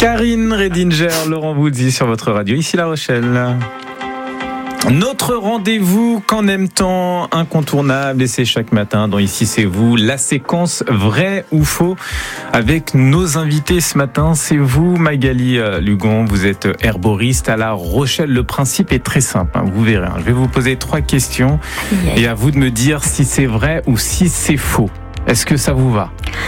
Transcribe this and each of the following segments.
Karine Redinger, Laurent Voulzy sur votre radio, ici La Rochelle. Notre rendez-vous qu'en aime-t-on incontournable, et c'est chaque matin dans Ici c'est vous, la séquence vrai ou faux avec nos invités ce matin. C'est vous, Magali Lugon, vous êtes herboriste à La Rochelle. Le principe est très simple, vous verrez. Je vais vous poser 3 questions et à vous de me dire si c'est vrai ou si c'est faux. Est-ce que ça vous va ?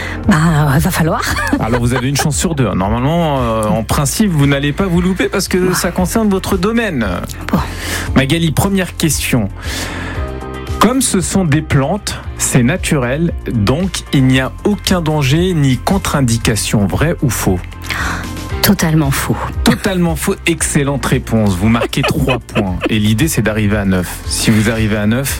Va falloir. Alors vous avez une chance sur 2. Normalement, en principe, vous n'allez pas vous louper parce que ça concerne votre domaine. Bon. Magali, première question. Comme ce sont des plantes, c'est naturel, donc il n'y a aucun danger ni contre-indication, vrai ou faux ? Totalement faux. Totalement faux, excellente réponse. Vous marquez 3 points. Et l'idée, c'est d'arriver à 9. Si vous arrivez à 9,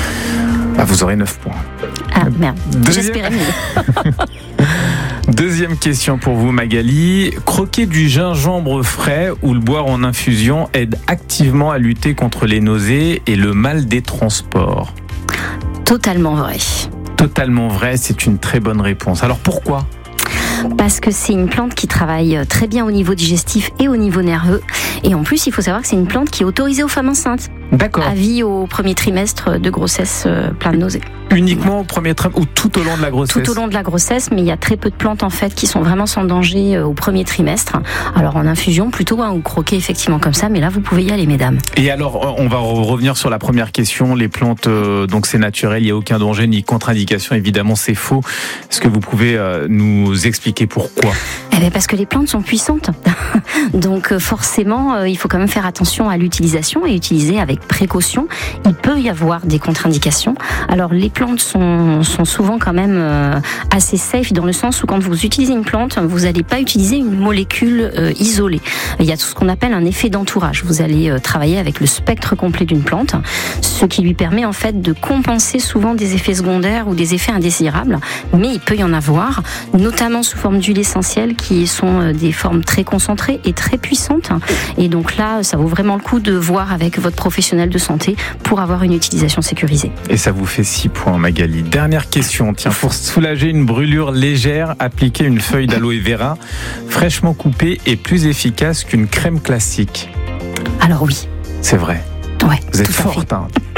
vous aurez 9 points. Ah merde, j'espérais mieux. Deuxième question pour vous, Magali. Croquer du gingembre frais ou le boire en infusion aide activement à lutter contre les nausées et le mal des transports. Totalement vrai. Totalement vrai, c'est une très bonne réponse. Alors pourquoi ? Parce que c'est une plante qui travaille très bien au niveau digestif et au niveau nerveux. Et en plus, il faut savoir que c'est une plante qui est autorisée aux femmes enceintes. D'accord. Avis au premier trimestre de grossesse plein de nausées. Uniquement au premier trimestre ou tout au long de la grossesse ? Tout au long de la grossesse, mais il y a très peu de plantes en fait qui sont vraiment sans danger au premier trimestre. Alors en infusion plutôt, ou croquer effectivement comme ça, mais là vous pouvez y aller, mesdames. Et alors, on va revenir sur la première question. Les plantes, donc c'est naturel, il n'y a aucun danger ni contre-indication. Évidemment, c'est faux. Est-ce que vous pouvez nous expliquer pourquoi ? Parce que les plantes sont puissantes. Donc forcément, il faut quand même faire attention à l'utilisation et utiliser avec précaution. Il peut y avoir des contre-indications. Alors les plantes sont souvent quand même assez safe dans le sens où quand vous utilisez une plante, vous n'allez pas utiliser une molécule isolée. Il y a tout ce qu'on appelle un effet d'entourage. Vous allez travailler avec le spectre complet d'une plante, ce qui lui permet en fait de compenser souvent des effets secondaires ou des effets indésirables. Mais il peut y en avoir, notamment sous forme d'huile essentielle qui sont des formes très concentrées et très puissantes. Et donc là, ça vaut vraiment le coup de voir avec votre professionnel de santé pour avoir une utilisation sécurisée. Et ça vous fait 6 points, Magali. Dernière question. Tiens, pour soulager une brûlure légère, appliquer une feuille d'aloe vera fraîchement coupée est plus efficace qu'une crème classique. Alors oui. C'est vrai. Ouais, vous êtes tout forte.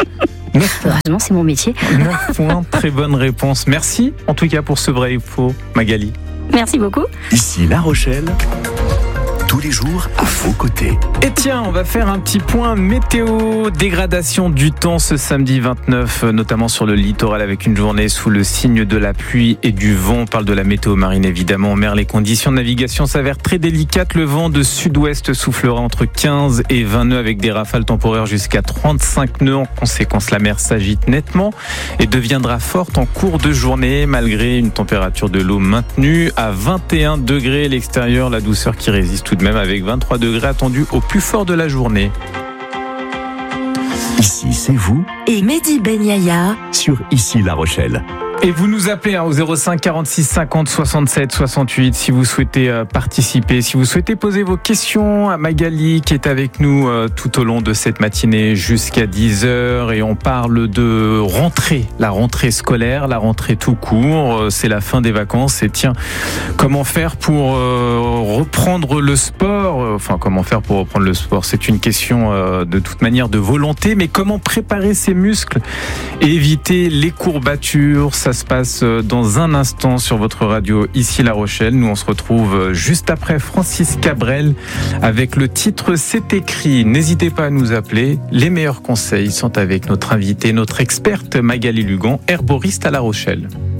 9 points. Heureusement, c'est mon métier. 9 points, très bonne réponse. Merci en tout cas pour ce vrai et faux, Magali. Merci beaucoup. Ici La Rochelle, tous les jours à vos côtés. Et tiens, on va faire un petit point météo. Dégradation du temps ce samedi 29, notamment sur le littoral avec une journée sous le signe de la pluie et du vent. On parle de la météo marine évidemment. En mer, les conditions de navigation s'avèrent très délicates. Le vent de sud-ouest soufflera entre 15 et 20 nœuds avec des rafales temporaires jusqu'à 35 nœuds. En conséquence, la mer s'agite nettement et deviendra forte en cours de journée malgré une température de l'eau maintenue à 21 degrés à l'extérieur. La douceur qui résiste tout de même avec 23 degrés attendus au plus fort de la journée. Ici, c'est vous et Mehdi Ben Yahya sur Ici La Rochelle. Et vous nous appelez au 05 46 50 67 68 si vous souhaitez participer, si vous souhaitez poser vos questions à Magali qui est avec nous tout au long de cette matinée jusqu'à 10h. Et on parle de rentrée, la rentrée scolaire, la rentrée tout court, c'est la fin des vacances. Et tiens, comment faire pour reprendre le sport ? Enfin, comment faire pour reprendre le sport ? C'est une question de toute manière de volonté, mais comment préparer ses muscles et éviter les courbatures ? Ça se passe dans un instant sur votre radio Ici La Rochelle. Nous on se retrouve juste après Francis Cabrel avec le titre C'est écrit. N'hésitez pas à nous appeler. Les meilleurs conseils sont avec notre invitée, notre experte Magali Lugon, herboriste à La Rochelle.